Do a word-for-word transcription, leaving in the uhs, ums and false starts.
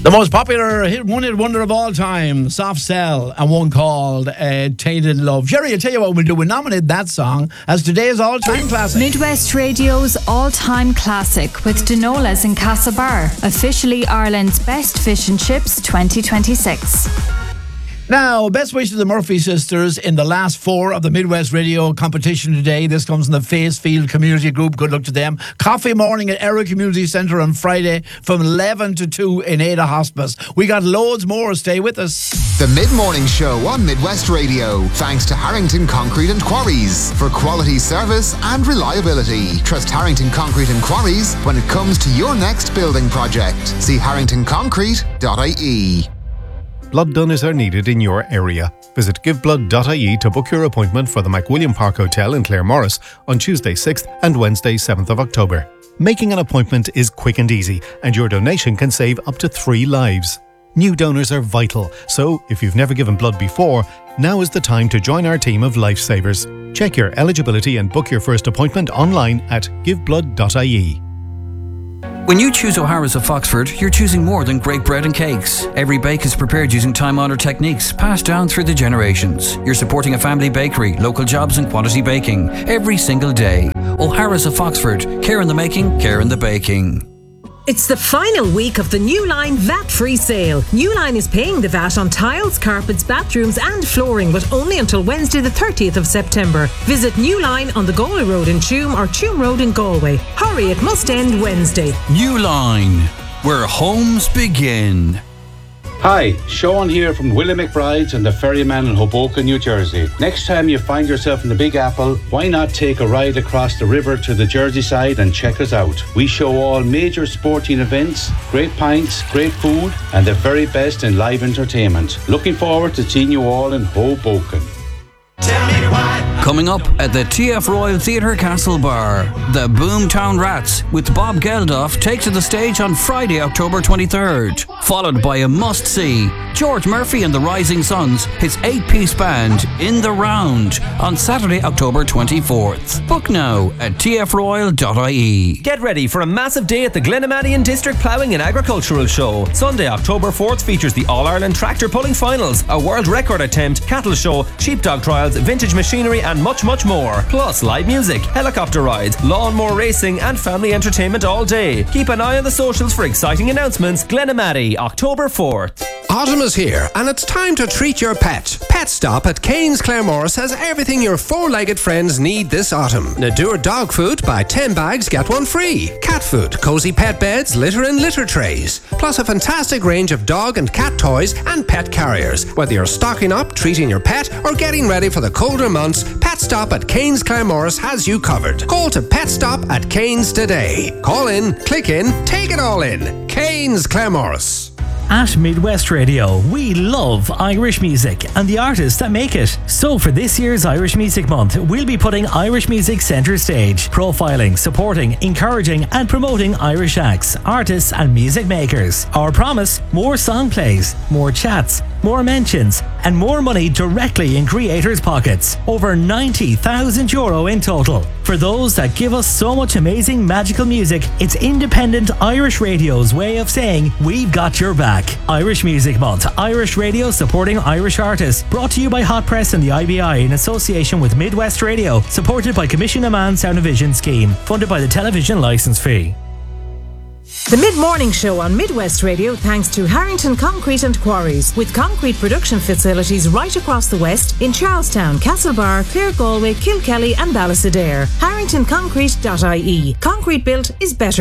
The most popular hit, one hit wonder of all time, Soft Cell, and one called uh, Tainted Love. Jerry, I'll tell you what we'll do. We'll nominate that song as today's all-time classic. Midwest Radio's all-time classic with Denolas in Castlebar. Officially Ireland's best fish and chips twenty twenty-six. Now, best wishes to the Murphy sisters in the last four of the Midwest Radio competition today. This comes from the Facefield Community Group. Good luck to them. Coffee morning at Era Community Centre on Friday from eleven to two in Ada Hospice. We got loads more. Stay with us. The Mid-Morning Show on Midwest Radio. Thanks to Harrington Concrete and Quarries for quality service and reliability. Trust Harrington Concrete and Quarries when it comes to your next building project. See harrington concrete dot I E. Blood donors are needed in your area. Visit give blood dot I E to book your appointment for the McWilliam Park Hotel in Claremorris on Tuesday sixth and Wednesday seventh of October. Making an appointment is quick and easy, and your donation can save up to three lives. New donors are vital, so if you've never given blood before, now is the time to join our team of lifesavers. Check your eligibility and book your first appointment online at give blood dot I E. When you choose O'Hara's of Foxford, you're choosing more than great bread and cakes. Every bake is prepared using time-honoured techniques passed down through the generations. You're supporting a family bakery, local jobs and quality baking every single day. O'Hara's of Foxford. Care in the making, care in the baking. It's the final week of the New Line V A T-free sale. New Line is paying the V A T on tiles, carpets, bathrooms and flooring, but only until Wednesday the thirtieth of September. Visit New Line on the Galway Road in Tuam or Tuam Road in Galway. Hurry, it must end Wednesday. New Line, where homes begin. Hi, Sean here from Willie McBride's and the Ferryman in Hoboken, New Jersey. Next time you find yourself in the Big Apple, why not take a ride across the river to the Jersey side and check us out? We show all major sporting events, great pints, great food, and the very best in live entertainment. Looking forward to seeing you all in Hoboken. Tell me why. Coming up at the T F Royal Theatre Castlebar, the Boomtown Rats with Bob Geldof take to the stage on Friday, October twenty-third. Followed by a must-see, George Murphy and the Rising Suns, his eight-piece band, In the Round, on Saturday, October twenty-fourth. Book now at t f royal dot I E. Get ready for a massive day at the Glenamaddy District Ploughing and Agricultural Show. Sunday, October fourth features the All-Ireland Tractor Pulling Finals, a world record attempt, cattle show, sheepdog trials, vintage machinery and much, much more. Plus live music, helicopter rides, lawnmower racing and family entertainment all day. Keep an eye on the socials for exciting announcements. Glenamaddy, October fourth. Autumn is here and it's time to treat your pet. Pet Stop at Cairns Claremorris has everything your four-legged friends need this autumn. Nadur dog food, buy ten bags, get one free. Cat food, cozy pet beds, litter and litter trays. Plus a fantastic range of dog and cat toys and pet carriers. Whether you're stocking up, treating your pet or getting ready for the colder months, Pet Stop at Cairns Claremorris has you covered. Call to Pet Stop at Cairns today. Call in, click in, take it all in. Cairns Claremorris. At Midwest Radio, we love Irish music and the artists that make it. So for this year's Irish Music Month, we'll be putting Irish music centre stage, profiling, supporting, encouraging and promoting Irish acts, artists and music makers. Our promise, more song plays, more chats, more mentions and more money directly in creators' pockets. Over ninety thousand euro in total. For those that give us so much amazing magical music, it's independent Irish radio's way of saying we've got your back. Irish Music Month, Irish Radio supporting Irish artists. Brought to you by Hot Press and the I B I in association with Midwest Radio. Supported by Commission Amman Sound and Vision Scheme. Funded by the television licence fee. The Mid-Morning Show on Midwest Radio thanks to Harrington Concrete and Quarries, with concrete production facilities right across the west in Charlestown, Castlebar, Clare Galway, Kilkelly and Ballysadare. harrington concrete dot I E. Concrete built is better.